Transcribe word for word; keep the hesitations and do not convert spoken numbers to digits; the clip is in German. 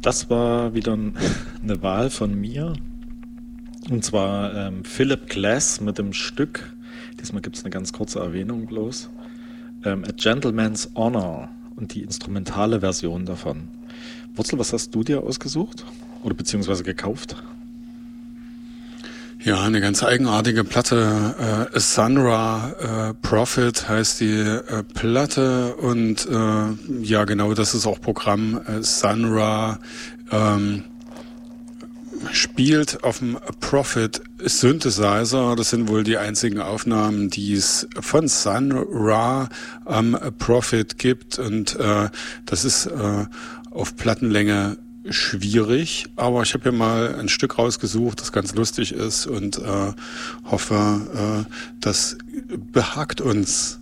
Das war wieder ein- eine Wahl von mir. Und zwar ähm, Philip Glass mit dem Stück. Diesmal gibt es eine ganz kurze Erwähnung bloß. Ähm, A Gentleman's Honor und die instrumentale Version davon. Wurzel, was hast du dir ausgesucht? Oder beziehungsweise gekauft? Ja, eine ganz eigenartige Platte. Äh, Sun Ra äh, Prophet heißt die äh, Platte und äh, ja, genau, das ist auch Programm. Äh, Sun Ra ähm, spielt auf dem Prophet Synthesizer. Das sind wohl die einzigen Aufnahmen, die es von Sun Ra am Prophet gibt und äh, das ist äh, auf Plattenlänge schwierig, aber ich habe hier mal ein Stück rausgesucht, das ganz lustig ist und äh, hoffe, äh, das behagt uns.